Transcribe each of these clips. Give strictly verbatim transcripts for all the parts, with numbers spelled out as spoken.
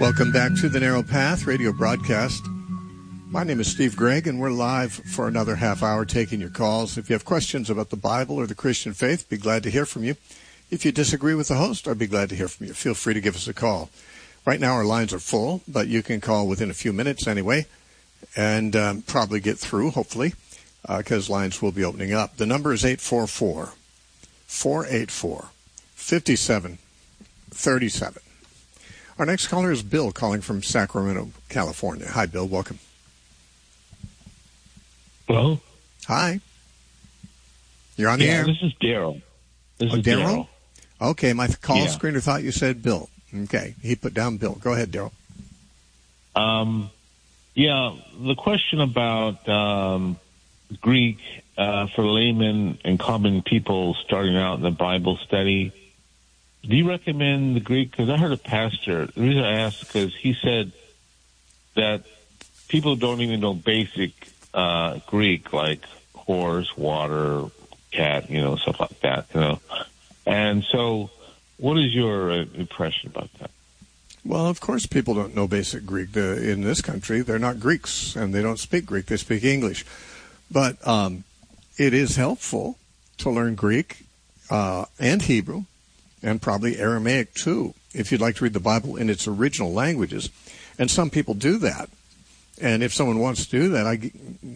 Welcome back to the Narrow Path radio broadcast. My name is Steve Gregg, and we're live for another half hour taking your calls. If you have questions about the Bible or the Christian faith, be glad to hear from you. If you disagree with the host, I'd be glad to hear from you. Feel free to give us a call. Right now our lines are full, but you can call within a few minutes anyway, and um, probably get through, hopefully, because uh, lines will be opening up. The number is eight four four, four eight four, five seven three seven. Our next caller is Bill, calling from Sacramento, California. Hi, Bill. Welcome. Hello? Hi. You're on the yeah, air. This is Daryl. This oh, is Daryl? Okay, my call yeah. screener thought you said Bill. Okay, he put down Bill. Go ahead, Daryl. Um, yeah, the question about um, Greek uh, for laymen and common people starting out in the Bible study. Do you recommend the Greek? Because I heard a pastor. The reason I asked is because he said that people don't even know basic uh, Greek, like horse, water, cat, you know, stuff like that, you know. And so what is your uh, impression about that? Well, of course people don't know basic Greek. Uh, in this country, they're not Greeks, and they don't speak Greek. They speak English. But um, it is helpful to learn Greek uh, and Hebrew, and probably Aramaic too, if you'd like to read the Bible in its original languages. And some people do that. And if someone wants to do that, I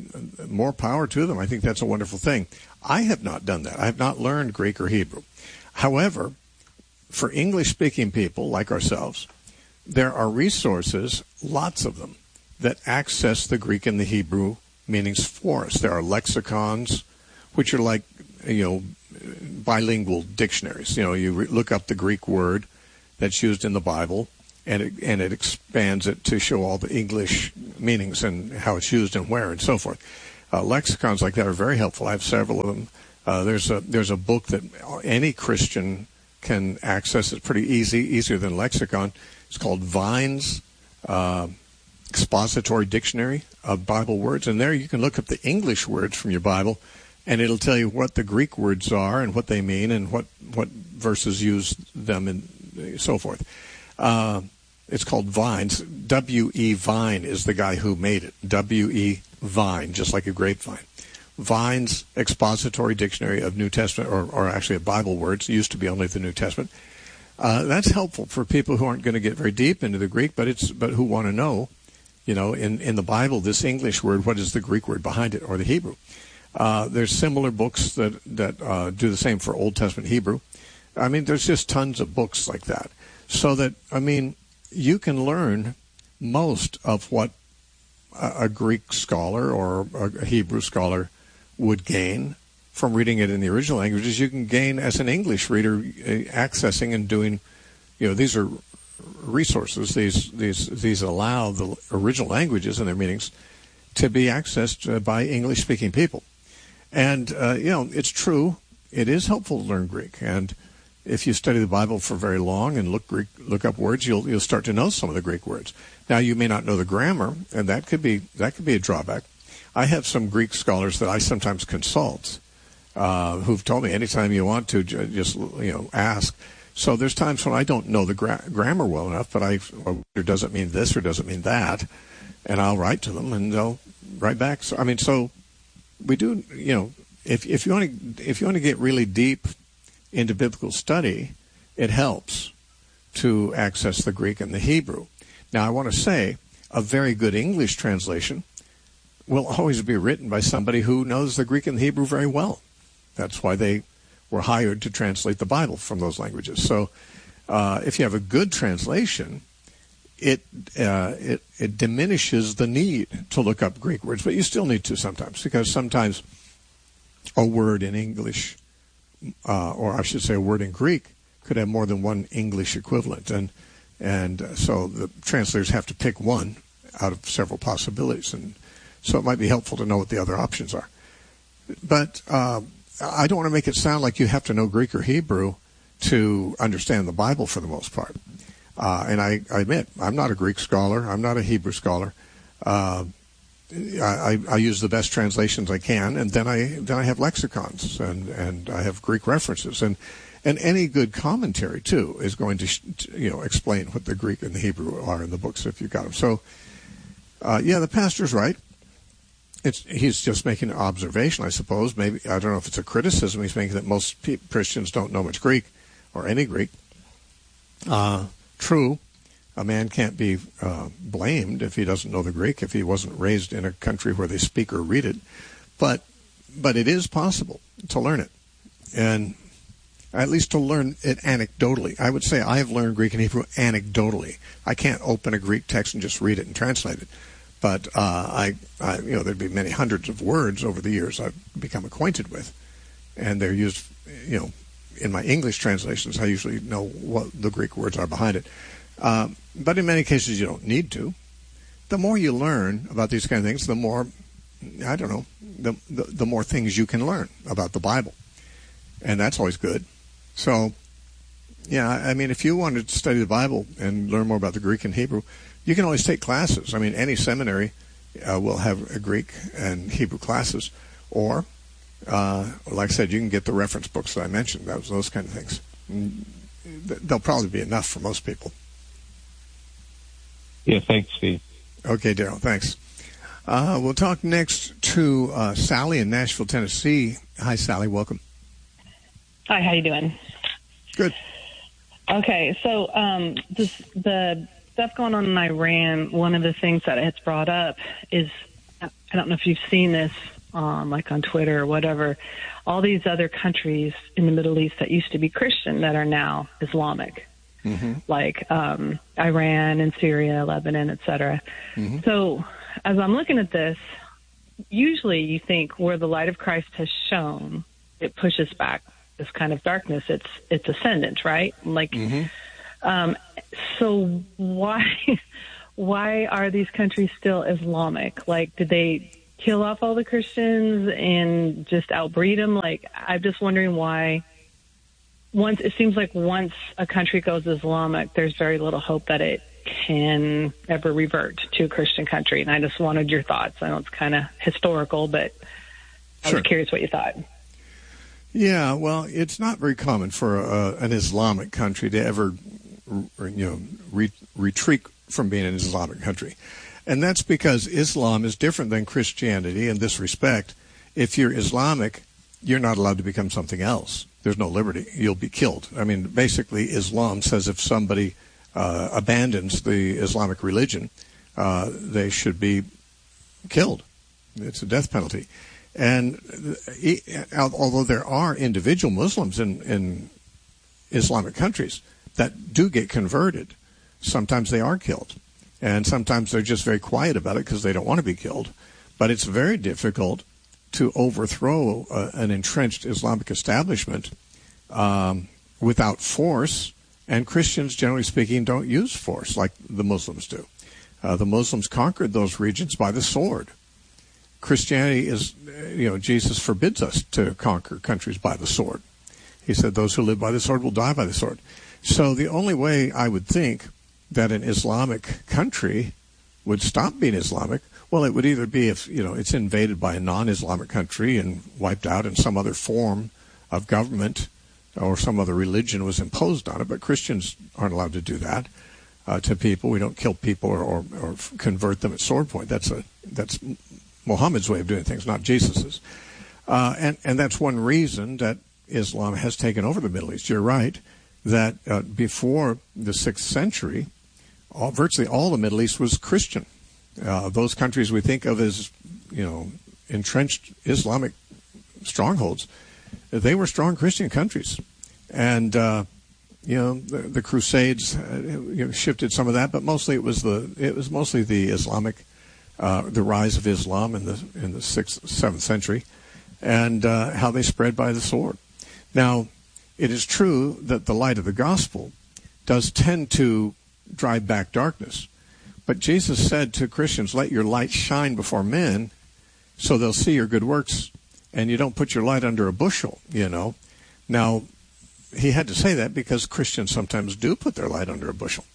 more power to them. I think that's a wonderful thing. I have not done that. I have not learned Greek or Hebrew. However, for English-speaking people like ourselves, there are resources, lots of them, that access the Greek and the Hebrew meanings for us. There are lexicons, which are like, you know, bilingual dictionaries. You know, you re- look up the Greek word that's used in the Bible, and it, and it expands it to show all the English meanings and how it's used and where and so forth. Uh, lexicons like that are very helpful. I have several of them. Uh, there's a there's a book that any Christian can access. It's pretty easy, easier than lexicon. It's called Vine's uh, Expository Dictionary of Bible Words, and there you can look up the English words from your Bible, and it'll tell you what the Greek words are and what they mean and what, what verses use them and so forth. Uh, it's called Vines. W E. Vine is the guy who made it. W E. Vine, just like a grapevine. Vine's Expository Dictionary of New Testament, or, or actually of Bible words. It used to be only the New Testament. Uh, that's helpful for people who aren't going to get very deep into the Greek, but it's but who want to know, you know, in, in the Bible, this English word, what is the Greek word behind it, or the Hebrew? Uh, there's similar books that, that uh, do the same for Old Testament Hebrew. I mean, there's just tons of books like that. So that, I mean, you can learn most of what a, a Greek scholar or a Hebrew scholar would gain from reading it in the original languages. You can gain as an English reader, uh, accessing and doing, you know, these are resources. These, these, these allow the original languages and their meanings to be accessed uh, by English-speaking people. And, uh, you know, it's true. It is helpful to learn Greek. And if you study the Bible for very long and look Greek, look up words, you'll you'll start to know some of the Greek words. Now, you may not know the grammar, and that could be that could be a drawback. I have some Greek scholars that I sometimes consult, uh, who've told me anytime you want to, just, you know, ask. So there's times when I don't know the gra- grammar well enough, but I, or does it mean this or does it mean that? And I'll write to them, and they'll write back. So I mean, so we do, you know, if if you want to if you want to get really deep into biblical study, it helps to access the Greek and the Hebrew. Now, I want to say a very good English translation will always be written by somebody who knows the Greek and the Hebrew very well. That's why they were hired to translate the Bible from those languages. So uh, if you have a good translation, it, uh, it it diminishes the need to look up Greek words, but you still need to sometimes, because sometimes a word in English, uh, or I should say a word in Greek, could have more than one English equivalent, and and uh, so the translators have to pick one out of several possibilities, and so it might be helpful to know what the other options are. But uh, I don't want to make it sound like you have to know Greek or Hebrew to understand the Bible for the most part. Uh, and I, I admit, I'm not a Greek scholar. I'm not a Hebrew scholar. Uh, I, I use the best translations I can, and then I then I have lexicons and, and I have Greek references. And And any good commentary, too, is going to, you know, explain what the Greek and the Hebrew are in the books if you've got them. So, uh, yeah, the pastor's right. It's, he's just making an observation, I suppose. Maybe, I don't know if it's a criticism he's making that most pe- Christians don't know much Greek or any Greek. Uh, true, a man can't be uh, blamed if he doesn't know the Greek, if he wasn't raised in a country where they speak or read it. But, but it is possible to learn it. And at least to learn it anecdotally. I would say I have learned Greek and Hebrew anecdotally. I can't open a Greek text and just read it and translate it. But uh, I, I, you know, there'd be many hundreds of words over the years I've become acquainted with, and they're used, you know, in my English translations. I usually know what the Greek words are behind it. Uh, but in many cases, you don't need to. The more you learn about these kind of things, the more, I don't know, the the, the more things you can learn about the Bible, and that's always good. So, yeah, I mean, if you wanted to study the Bible and learn more about the Greek and Hebrew, you can always take classes. I mean, any seminary uh, will have a Greek and Hebrew classes. Or, uh, like I said, you can get the reference books that I mentioned, those, those kind of things. They'll probably be enough for most people. Yeah, thanks, Steve. Okay, Daryl, thanks. Uh, we'll talk next to uh, Sally in Nashville, Tennessee. Hi, Sally. Welcome. Hi, how you doing? Good. Okay, so um, this, the stuff going on in Iran, one of the things that it's brought up is, I don't know if you've seen this, um, like on Twitter or whatever, all these other countries in the Middle East that used to be Christian that are now Islamic, mm-hmm. like um, Iran and Syria, Lebanon, et cetera. Mm-hmm. So as I'm looking at this, usually you think where the light of Christ has shone, it pushes back this kind of darkness. It's it's ascendant, right? Like, mm-hmm. um, so why why are these countries still Islamic? Like, did they kill off all the Christians and just outbreed them? Like, I'm just wondering why. Once it seems like once a country goes Islamic, there's very little hope that it can ever revert to a Christian country. And I just wanted your thoughts. I know it's kind of historical, but I sure. was curious what you thought. Yeah, well, it's not very common for uh, an Islamic country to ever, you know, re- retreat from being an Islamic country. And that's because Islam is different than Christianity in this respect. If you're Islamic, you're not allowed to become something else. There's no liberty. You'll be killed. I mean, basically, Islam says if somebody uh, abandons the Islamic religion, uh, they should be killed. It's a death penalty. And although there are individual Muslims in, in Islamic countries that do get converted, sometimes they are killed. And sometimes they're just very quiet about it because they don't want to be killed. But it's very difficult to overthrow uh, an entrenched Islamic establishment um, without force. And Christians, generally speaking, don't use force like the Muslims do. Uh, the Muslims conquered those regions by the sword. Christianity is, you know, Jesus forbids us to conquer countries by the sword. He said those who live by the sword will die by the sword. So the only way I would think that an Islamic country would stop being Islamic, well, it would either be if, you know, it's invaded by a non-Islamic country and wiped out and some other form of government or some other religion was imposed on it, but Christians aren't allowed to do that uh, to people. We don't kill people or, or, or convert them at sword point. That's a, that's Muhammad's way of doing things, not Jesus's. Uh, and, and that's one reason that Islam has taken over the Middle East. You're right that uh, before the sixth century, all, virtually all the Middle East was Christian. Uh, those countries we think of as, you know, entrenched Islamic strongholds, they were strong Christian countries. And, uh, you know, the, the Crusades uh, you know, shifted some of that, but mostly it was the it was mostly the Islamic Uh, the rise of Islam in the in the sixth, seventh century, and uh, how they spread by the sword. Now, it is true that the light of the gospel does tend to drive back darkness, but Jesus said to Christians, "Let your light shine before men, so they'll see your good works, and you don't put your light under a bushel." You know, now he had to say that because Christians sometimes do put their light under a bushel,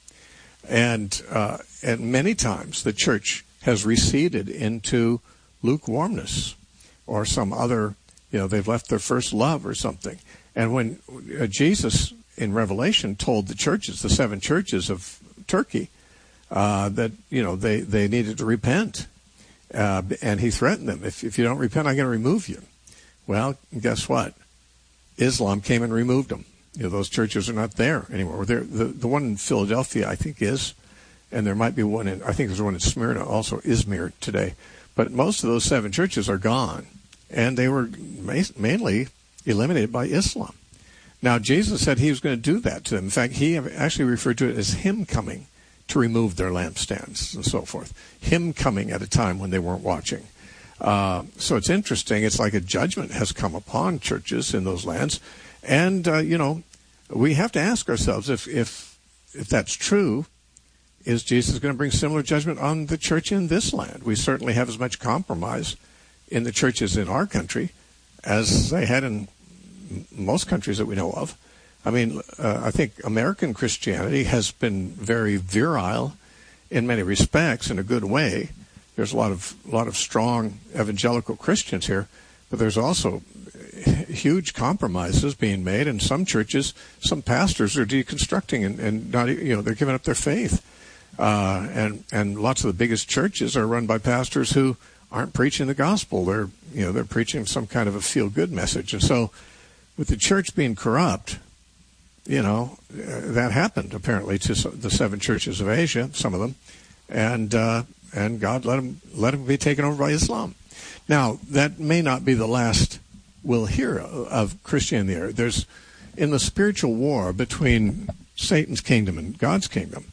and uh, and many times the church has receded into lukewarmness or some other, you know, they've left their first love or something. And when uh, Jesus in Revelation told the churches, the seven churches of Turkey, uh, that, you know, they, they needed to repent. Uh, and he threatened them, if, if you don't repent, I'm going to remove you. Well, guess what? Islam came and removed them. You know, those churches are not there anymore. They're, the, the one in Philadelphia, I think, is, and there might be one in, I think there's one in Smyrna, also Izmir today. But most of those seven churches are gone, and they were ma- mainly eliminated by Islam. Now, Jesus said he was going to do that to them. In fact, he actually referred to it as him coming to remove their lampstands and so forth. Him coming at a time when they weren't watching. Uh, so it's interesting. It's like a judgment has come upon churches in those lands. And, uh, you know, we have to ask ourselves if, if, if that's true, is Jesus going to bring similar judgment on the church in this land? We certainly have as much compromise in the churches in our country as they had in most countries that we know of. I mean, uh, I think American Christianity has been very virile in many respects in a good way. There's a lot of a lot of strong evangelical Christians here, but there's also huge compromises being made, and some churches, some pastors are deconstructing and, and not, you know, they're giving up their faith. Uh, and and lots of the biggest churches are run by pastors who aren't preaching the gospel. They're, you know, they're preaching some kind of a feel-good message. And so, with the church being corrupt, you know, uh, that happened apparently to the seven churches of Asia, some of them, and uh, and God let them let them be taken over by Islam. Now, that may not be the last we'll hear of Christianity. There, there's in the spiritual war between Satan's kingdom and God's kingdom.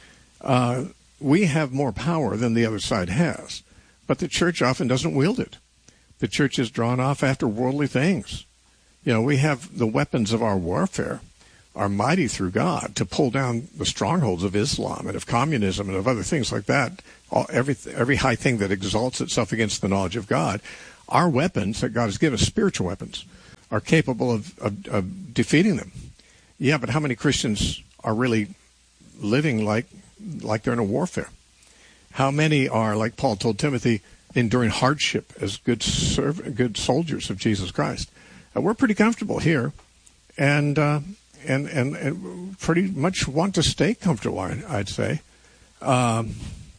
Uh, we have more power than the other side has, but the church often doesn't wield it. The church is drawn off after worldly things. You know, we have the weapons of our warfare are mighty through God to pull down the strongholds of Islam and of communism and of other things like that, all, every, every high thing that exalts itself against the knowledge of God. Our weapons that God has given us, spiritual weapons, are capable of, of, of defeating them. Yeah, but how many Christians are really living like like they're in a warfare? How many are, like Paul told Timothy, enduring hardship as good serv- good soldiers of Jesus Christ? Uh, we're pretty comfortable here, and, uh, and and and pretty much want to stay comfortable, I'd say. Um,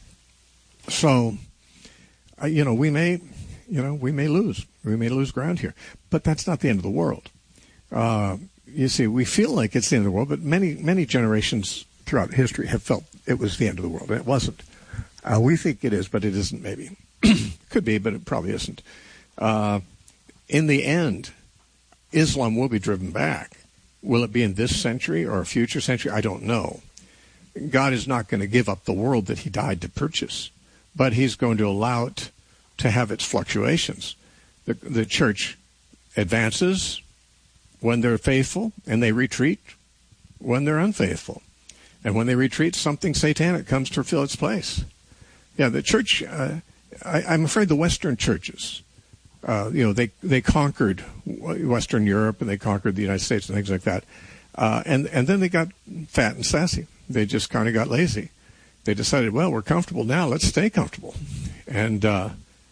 so, uh, you know, we may, you know, we may lose. We may lose ground here, but that's not the end of the world. Uh, you see, we feel like it's the end of the world, but many many generations throughout history have felt it was the end of the world, and it wasn't. Uh, we think it is, but it isn't, maybe. Could be, but it probably isn't. Uh, in the end, Islam will be driven back. Will it be in this century or a future century? I don't know. God is not going to give up the world that he died to purchase, but he's going to allow it to have its fluctuations. The, the church advances when they're faithful, and they retreat when they're unfaithful. And when they retreat, something satanic comes to fill its place. Yeah, the church, uh, I, I'm afraid the Western churches, uh, you know, they, they conquered Western Europe and they conquered the United States and things like that. Uh, and, and then they got fat and sassy. They just kind of got lazy. They decided, well, we're comfortable now, let's stay comfortable. And uh,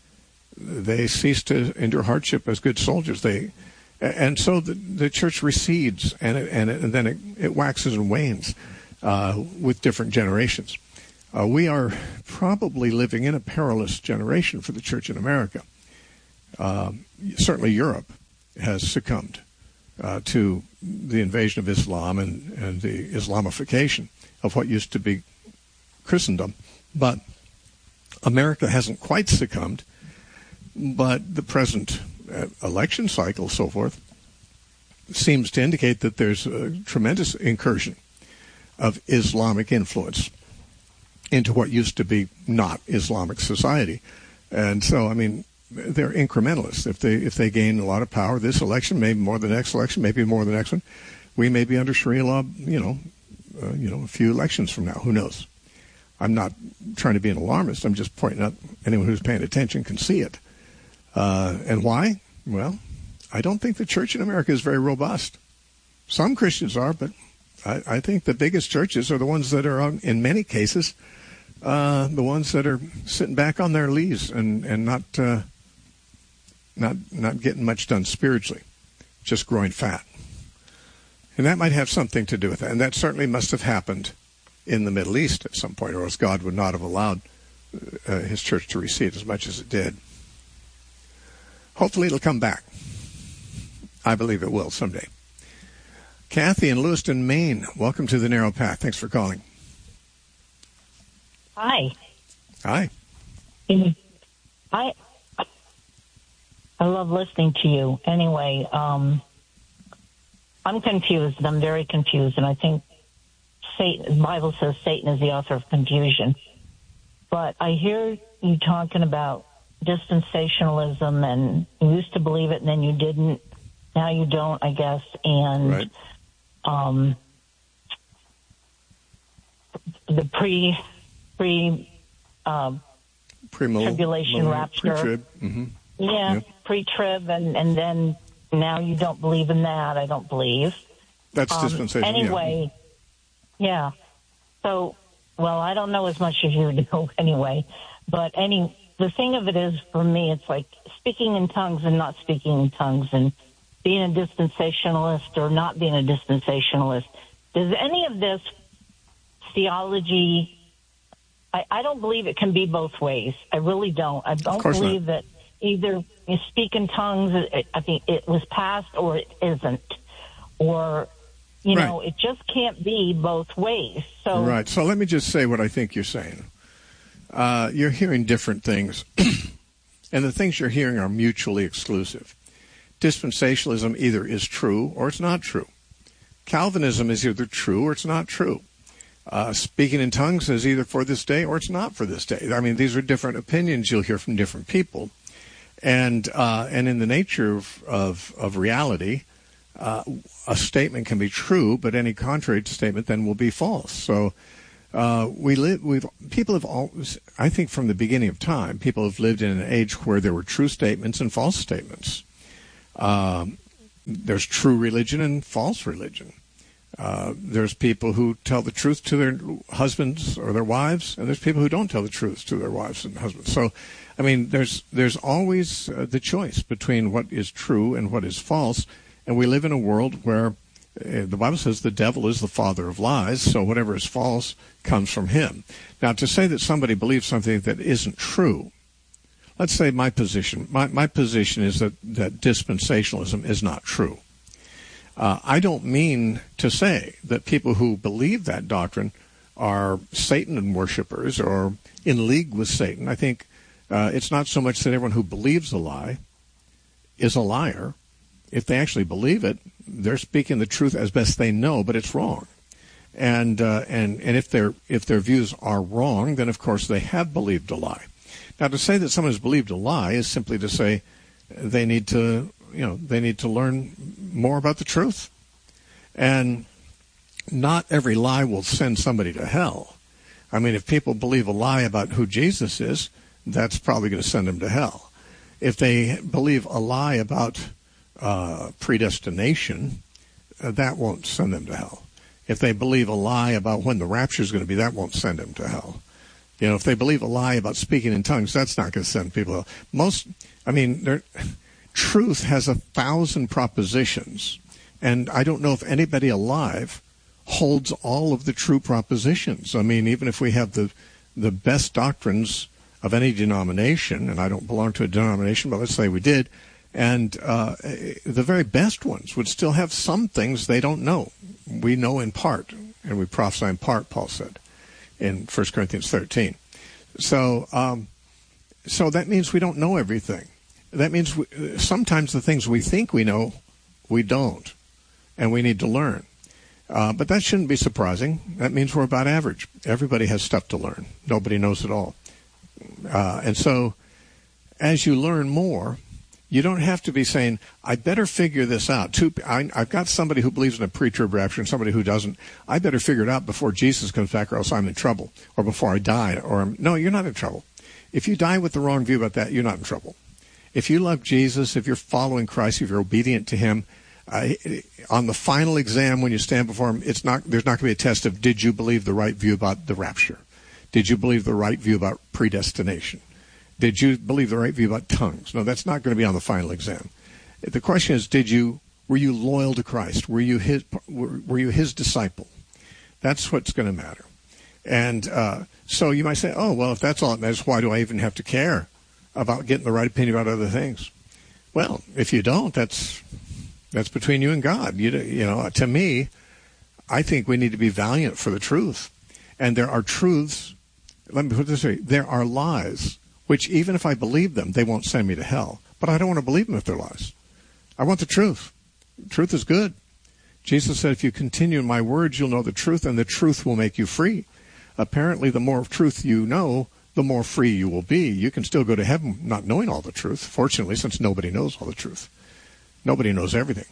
they ceased to endure hardship as good soldiers. They, and so the, the church recedes, and, it, and, it, and then it, it waxes and wanes. Uh, with different generations. Uh, we are probably living in a perilous generation for the church in America. Uh, certainly Europe has succumbed uh, to the invasion of Islam and, and the Islamification of what used to be Christendom. But America hasn't quite succumbed, but the present uh, election cycle, so forth, seems to indicate that there's a tremendous incursion of Islamic influence into what used to be not Islamic society. And so, I mean, they're incrementalists. If they if they gain a lot of power this election, maybe more the next election, maybe more the next one, we may be under Sharia law, you know, uh, you know, a few elections from now. Who knows? I'm not trying to be an alarmist. I'm just pointing out anyone who's paying attention can see it. Uh, and why? Well, I don't think the church in America is very robust. Some Christians are, but I, I think the biggest churches are the ones that are, on, in many cases, uh, the ones that are sitting back on their lees and and not uh, not not getting much done spiritually, just growing fat. And that might have something to do with it. And that certainly must have happened in the Middle East at some point, or else God would not have allowed uh, his church to recede as much as it did. Hopefully it'll come back. I believe it will someday. Kathy in Lewiston, Maine, welcome to the Narrow Path. Thanks for calling. Hi. Hi. I I love listening to you. Anyway, um, I'm confused. I'm very confused, and I think Satan. The Bible says Satan is the author of confusion. But I hear you talking about dispensationalism, and you used to believe it, and then you didn't. Now you don't, I guess. And right. um, the pre pre. Uh, Tribulation, rapture. Pre-trib. Mm-hmm. Yeah, yep. pre-trib, and, and then now you don't believe in that. I don't believe. That's um, dispensation, Anyway, yeah. yeah. So, well, I don't know as much as you do anyway. But any the thing of it is, for me, it's like speaking in tongues and not speaking in tongues, and being a dispensationalist or not being a dispensationalist. Does any of this theology... I, I don't believe it can be both ways. I really don't. I don't believe not. that either you speak in tongues, it, I think it was past or it isn't. Or, you right. know, it just can't be both ways. So Right. So let me just say what I think you're saying. Uh, you're hearing different things, and the things you're hearing are mutually exclusive. Dispensationalism either is true or it's not true. Calvinism is either true or it's not true. Uh, speaking in tongues is either for this day or it's not for this day. I mean, these are different opinions you'll hear from different people. And uh, and in the nature of, of, of reality, uh, a statement can be true, but any contrary statement then will be false. So uh, we live. We've people have always, I think, from the beginning of time, people have lived in an age where there were true statements and false statements. Um, there's true religion and false religion. Uh, there's people who tell the truth to their husbands or their wives, and there's people who don't tell the truth to their wives and husbands. So, I mean, there's there's always uh, the choice between what is true and what is false, and we live in a world where uh, the Bible says the devil is the father of lies, so whatever is false comes from him. Now, to say that somebody believes something that isn't true, let's say my position, my, my position is that, that dispensationalism is not true. Uh, I don't mean to say that people who believe that doctrine are Satan worshipers or in league with Satan. I think uh, it's not so much that everyone who believes a lie is a liar. If they actually believe it, they're speaking the truth as best they know, but it's wrong. And uh, and and if their if their views are wrong, then of course they have believed a lie. Now, to say that someone has believed a lie is simply to say they need to. You know, they need to learn more about the truth. And not every lie will send somebody to hell. I mean, if people believe a lie about who Jesus is, that's probably going to send them to hell. If they believe a lie about uh, predestination, uh, that won't send them to hell. If they believe a lie about when the rapture is going to be, that won't send them to hell. You know, if they believe a lie about speaking in tongues, that's not going to send people to hell. Most, I mean, they're... Truth has a thousand propositions, and I don't know if anybody alive holds all of the true propositions. I mean, even if we have the the best doctrines of any denomination, and I don't belong to a denomination, but let's say we did, and uh, the very best ones would still have some things they don't know. We know in part, and we prophesy in part, Paul said in First Corinthians thirteen. So, um, so that means we don't know everything. That means we, sometimes the things we think we know, we don't, and we need to learn. Uh, but that shouldn't be surprising. That means we're about average. Everybody has stuff to learn. Nobody knows it all. Uh, and so as you learn more, you don't have to be saying, I better figure this out. Two, I, I've got somebody who believes in a pre-trib rapture and somebody who doesn't. I better figure it out before Jesus comes back or else I'm in trouble, or before I die. Or I'm, no, you're not in trouble. If you die with the wrong view about that, you're not in trouble. If you love Jesus, if you're following Christ, if you're obedient to him, uh, on the final exam when you stand before him, it's not, there's not going to be a test of did you believe the right view about the rapture? Did you believe the right view about predestination? Did you believe the right view about tongues? No, that's not going to be on the final exam. The question is, did you Were you loyal to Christ? Were you his, were, were you his disciple? That's what's going to matter. And uh, so you might say, oh, well, if that's all it matters, why do I even have to care about getting the right opinion about other things? Well, if you don't, that's that's between you and God. You, you know, to me, I think we need to be valiant for the truth. And there are truths, let me put it this way, there are lies, which even if I believe them, they won't send me to hell. But I don't want to believe them if they're lies. I want the truth. Truth is good. Jesus said, if you continue in my words, you'll know the truth, and the truth will make you free. Apparently, the more truth you know, the more free you will be. You can still go to heaven not knowing all the truth, fortunately, since nobody knows all the truth. Nobody knows everything.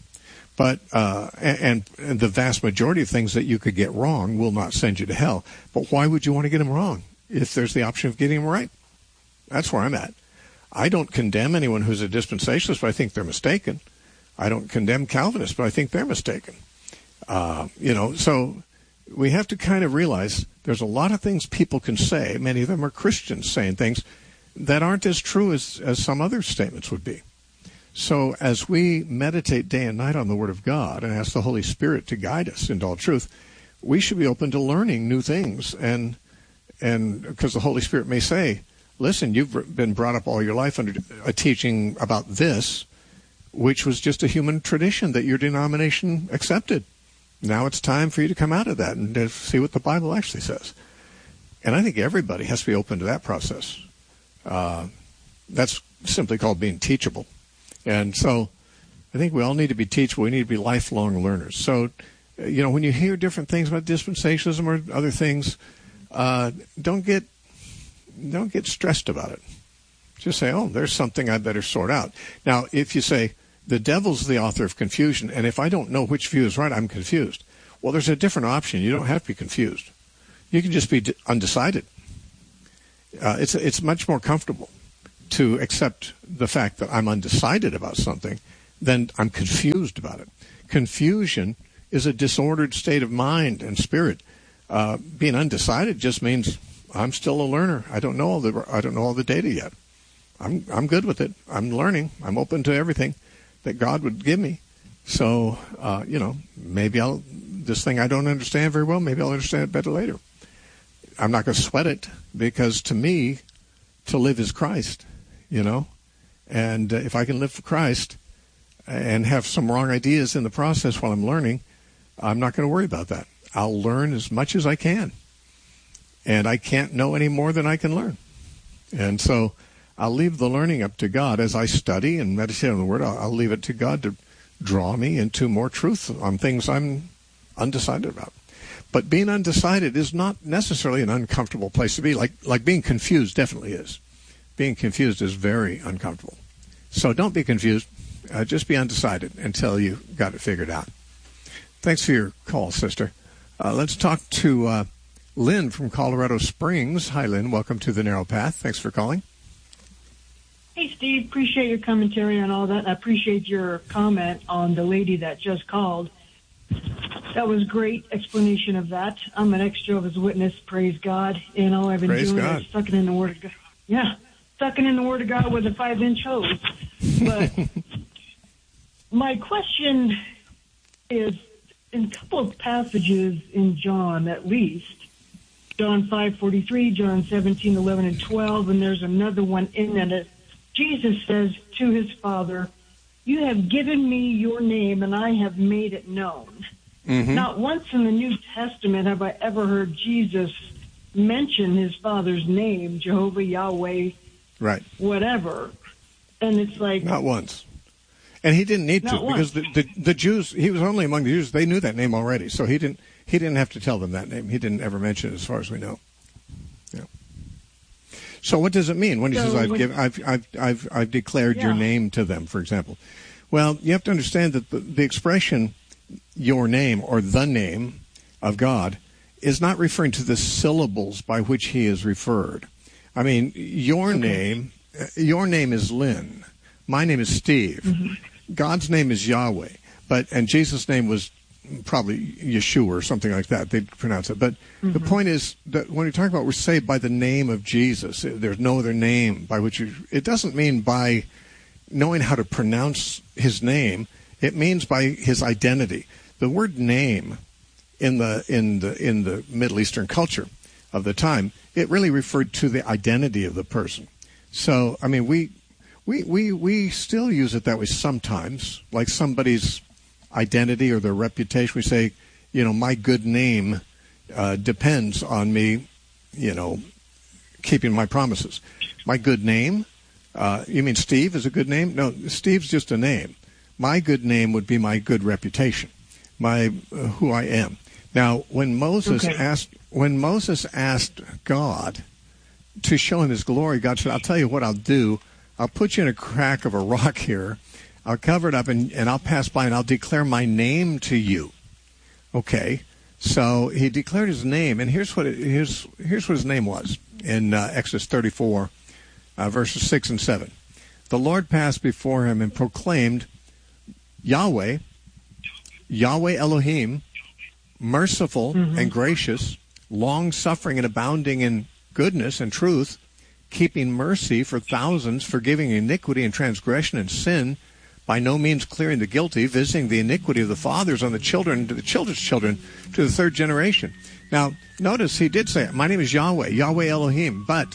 But uh, and, and the vast majority of things that you could get wrong will not send you to hell. But why would you want to get them wrong if there's the option of getting them right? That's where I'm at. I don't condemn anyone who's a dispensationalist, but I think they're mistaken. I don't condemn Calvinists, but I think they're mistaken. Uh, you know, so we have to kind of realize there's a lot of things people can say. Many of them are Christians saying things that aren't as true as, as some other statements would be. So as we meditate day and night on the Word of God and ask the Holy Spirit to guide us into all truth, we should be open to learning new things. And and because the Holy Spirit may say, listen, you've been brought up all your life under a teaching about this, which was just a human tradition that your denomination accepted. Now it's time for you to come out of that and to see what the Bible actually says. And I think everybody has to be open to that process. Uh, that's simply called being teachable. And so I think we all need to be teachable. We need to be lifelong learners. So, you know, when you hear different things about dispensationalism or other things, uh, don't get don't get stressed about it. Just say, oh, there's something I better sort out. Now, if you say, the devil's the author of confusion, and if I don't know which view is right, I'm confused. Well, there's a different option. You don't have to be confused. You can just be undecided. Uh, it's it's much more comfortable to accept the fact that I'm undecided about something than I'm confused about it. Confusion is a disordered state of mind and spirit. Uh, being undecided just means I'm still a learner. I don't know all the I don't know all the data yet. I'm I'm good with it. I'm learning. I'm open to everything that God would give me. So, uh, you know, maybe I'll, this thing I don't understand very well, maybe I'll understand it better later. I'm not going to sweat it, because to me, to live is Christ, you know. And uh, if I can live for Christ and have some wrong ideas in the process while I'm learning, I'm not going to worry about that. I'll learn as much as I can. And I can't know any more than I can learn. And so I'll leave the learning up to God. As I study and meditate on the Word, I'll, I'll leave it to God to draw me into more truth on things I'm undecided about. But being undecided is not necessarily an uncomfortable place to be. Like, like being confused definitely is. Being confused is very uncomfortable. So don't be confused. Uh, just be undecided until you got it figured out. Thanks for your call, sister. Uh, let's talk to uh, Lynn from Colorado Springs. Hi, Lynn. Welcome to The Narrow Path. Thanks for calling. Hey, Steve, appreciate your commentary on all that. I appreciate your comment on the lady that just called. That was great explanation of that. I'm an ex-Jehovah's Witness, praise God. And all I've been praise doing God. is sucking in the Word of God. Yeah, sucking in the Word of God with a five-inch hose. But my question is, in a couple of passages in John, at least, John five forty-three, John seventeen, eleven, and twelve, and there's another one in that Jesus says to his Father, you have given me your name, and I have made it known. Mm-hmm. Not once in the New Testament have I ever heard Jesus mention his Father's name, Jehovah, Yahweh, right, whatever. And it's like... Not once. And he didn't need to, because the, the the Jews, he was only among the Jews, they knew that name already, so he didn't he didn't have to tell them that name. He didn't ever mention it, as far as we know. Yeah. So what does it mean when he so says, I've, when, given, I've, I've, I've, I've declared yeah. your name to them, for example? Well, you have to understand that the, the expression, your name, or the name of God, is not referring to the syllables by which he is referred. I mean, your okay. name, your name is Lynn. My name is Steve. Mm-hmm. God's name is Yahweh. But, and Jesus' name was probably Yeshua or something like that. They'd pronounce it. But mm-hmm. the point is that when we talk about we're saved by the name of Jesus, there's no other name by which you, it doesn't mean by knowing how to pronounce his name. It means by his identity. The word name in the in the in the Middle Eastern culture of the time, it really referred to the identity of the person. So, I mean, we we we we still use it that way sometimes, like somebody's identity or their reputation. We say, you know, my good name uh, depends on me, you know, keeping my promises. My good name, uh, you mean Steve is a good name? No, Steve's just a name. My good name would be my good reputation, my uh, who I am. Now, when Moses okay. asked when Moses asked God to show him his glory, God said, I'll tell you what I'll do. I'll put you in a crack of a rock here. I'll cover it up, and, and I'll pass by, and I'll declare my name to you. Okay, so he declared his name, and here's what it, here's here's what his name was in uh, Exodus thirty-four, uh, verses six and seven. The Lord passed before him and proclaimed, Yahweh, Yahweh Elohim, merciful mm-hmm. and gracious, long-suffering and abounding in goodness and truth, keeping mercy for thousands, forgiving iniquity and transgression and sin, by no means clearing the guilty, visiting the iniquity of the fathers on the children, to the children's children, to the third generation. Now, notice he did say, my name is Yahweh, Yahweh Elohim, but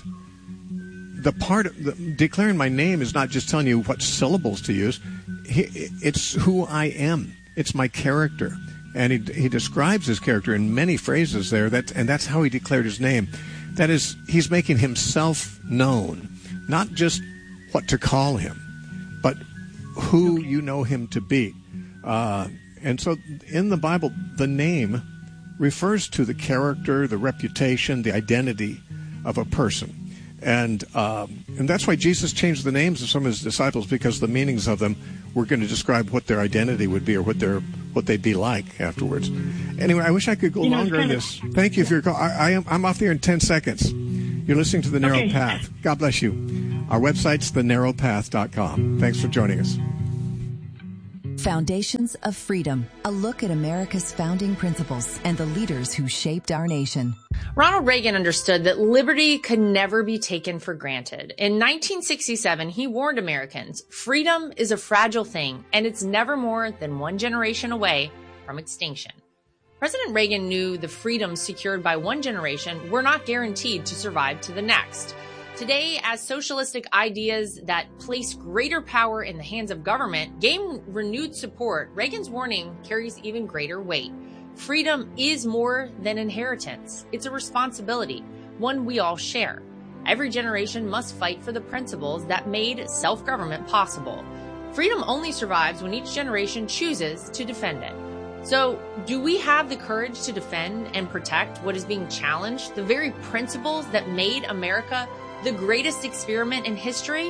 the part of the, declaring my name is not just telling you what syllables to use. It's who I am. It's my character. And he, he describes his character in many phrases there, that, and that's how he declared his name. That is, he's making himself known, not just what to call him, but who you know him to be. Uh, and so in the Bible, the name refers to the character, the reputation, the identity of a person. And um, and that's why Jesus changed the names of some of his disciples, because the meanings of them were going to describe what their identity would be, or what their what they'd be like afterwards. Anyway, I wish I could go you know, longer in this. Thank you for your call. I, I am I'm off here in ten seconds. You're listening to The Narrow okay. Path. God bless you. Our website's the narrow path dot com. Thanks for joining us. Foundations of Freedom, a look at America's founding principles and the leaders who shaped our nation. Ronald Reagan understood that liberty could never be taken for granted. In nineteen sixty-seven, he warned Americans, freedom is a fragile thing, and it's never more than one generation away from extinction. President Reagan knew the freedoms secured by one generation were not guaranteed to survive to the next. Today, as socialistic ideas that place greater power in the hands of government gain renewed support, Reagan's warning carries even greater weight. Freedom is more than inheritance. It's a responsibility, one we all share. Every generation must fight for the principles that made self-government possible. Freedom only survives when each generation chooses to defend it. So, do we have the courage to defend and protect what is being challenged, the very principles that made America the greatest experiment in history?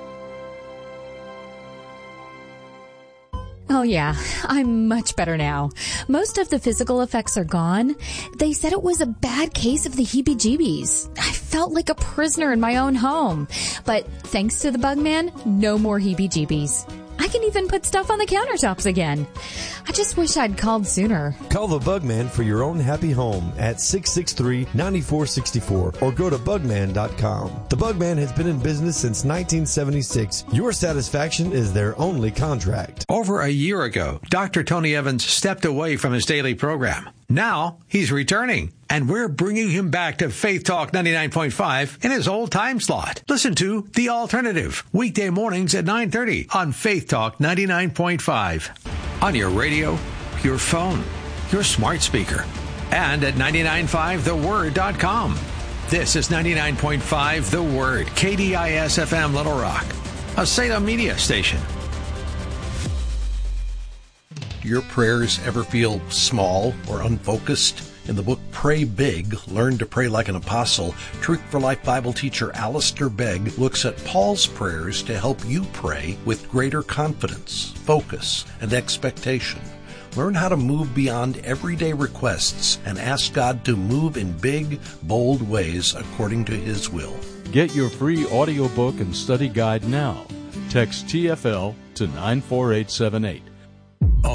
Oh yeah, I'm much better now. Most of the physical effects are gone. They said it was a bad case of the heebie-jeebies. I felt like a prisoner in my own home. But thanks to the Bugman, no more heebie-jeebies. I can even put stuff on the countertops again. I just wish I'd called sooner. Call the Bugman for your own happy home at six six three, nine four six four or go to bugman dot com. The Bugman has been in business since nineteen seventy-six. Your satisfaction is their only contract. Over a year ago, Doctor Tony Evans stepped away from his daily program. Now he's returning, and we're bringing him back to Faith Talk ninety-nine point five in his old time slot. Listen to The Alternative, weekday mornings at nine thirty on Faith Talk ninety-nine point five. On your radio, your phone, your smart speaker, and at nine nine five the word dot com. This is ninety-nine point five The Word, K D I S F M Little Rock, a Salem media station. Your prayers ever feel small or unfocused? In the book Pray Big, Learn to Pray Like an Apostle, Truth for Life Bible teacher Alistair Begg looks at Paul's prayers to help you pray with greater confidence, focus, and expectation. Learn how to move beyond everyday requests and ask God to move in big, bold ways according to His will. Get your free audiobook and study guide now. Text T F L to nine four eight seven eight. On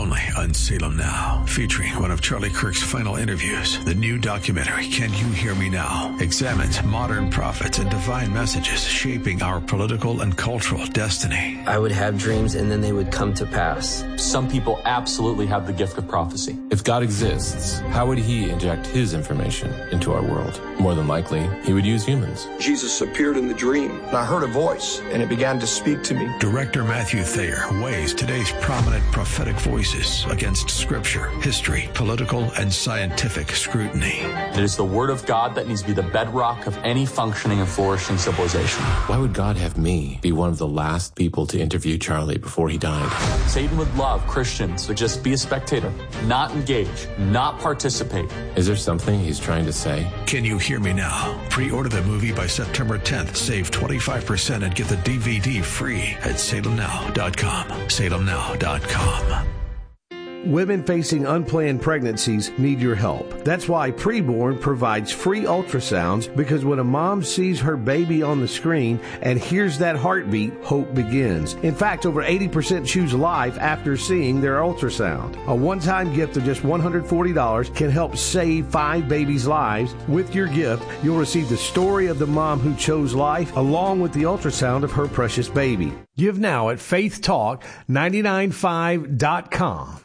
only on Salem Now, featuring one of Charlie Kirk's final interviews. The new documentary, Can You Hear Me Now?, examines modern prophets and divine messages shaping our political and cultural destiny. I would have dreams and then they would come to pass. Some people absolutely have the gift of prophecy. If God exists, how would he inject his information into our world? More than likely, he would use humans. Jesus appeared in the dream, and I heard a voice, and it began to speak to me. Director Matthew Thayer weighs today's prominent prophetic voices against scripture, history, political, and scientific scrutiny. It is the Word of God that needs to be the bedrock of any functioning and flourishing civilization. Why would God have me be one of the last people to interview Charlie before he died? Satan would love Christians to just be a spectator, not engage, not participate. Is there something he's trying to say? Can You Hear Me Now? Pre-order the movie by September tenth. Save twenty-five percent and get the D V D free at salem now dot com. salem now dot com. Women facing unplanned pregnancies need your help. That's why Preborn provides free ultrasounds, because when a mom sees her baby on the screen and hears that heartbeat, hope begins. In fact, over eighty percent choose life after seeing their ultrasound. A one-time gift of just one hundred forty dollars can help save five babies' lives. With your gift, you'll receive the story of the mom who chose life, along with the ultrasound of her precious baby. Give now at faith talk nine nine five dot com.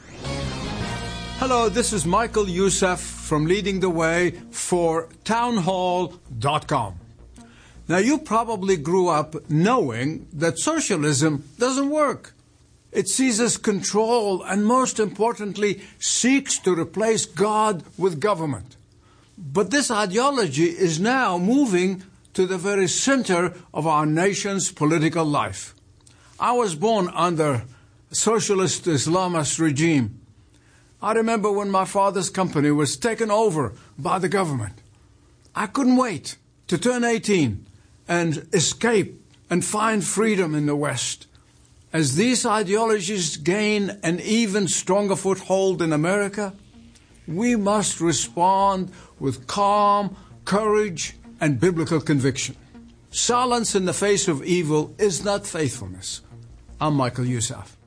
Hello, this is Michael Youssef from Leading the Way for townhall dot com. Now, you probably grew up knowing that socialism doesn't work. It seizes control and, most importantly, seeks to replace God with government. But this ideology is now moving to the very center of our nation's political life. I was born under a socialist Islamist regime. I remember when my father's company was taken over by the government. I couldn't wait to turn eighteen and escape and find freedom in the West. As these ideologies gain an even stronger foothold in America, we must respond with calm, courage, and biblical conviction. Silence in the face of evil is not faithfulness. I'm Michael Youssef.